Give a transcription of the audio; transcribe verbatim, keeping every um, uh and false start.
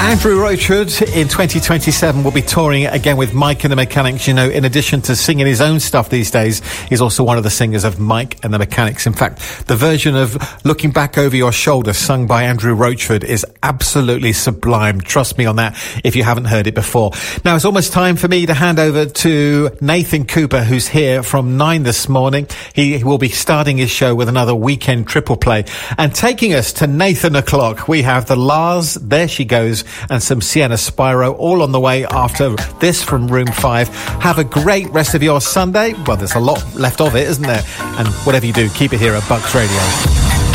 Andrew Roachwood in twenty twenty-seven will be touring again with Mike and the Mechanics. You know, in addition to singing his own stuff these days, he's also one of the singers of Mike and the Mechanics. In fact, the version of Looking Back Over Your Shoulder sung by Andrew Roachwood is absolutely sublime. Trust me on that if you haven't heard it before. Now, it's almost time for me to hand over to Nathan Cooper, who's here from nine this morning. He will be starting his show with another weekend triple play. And taking us to Nathan o'clock, we have the Lars, There She Goes, and some Sienna Spyro, all on the way after this from Room five. Have a great rest of your Sunday. Well, there's a lot left of it, isn't there? And whatever you do, keep it here at Bucks Radio.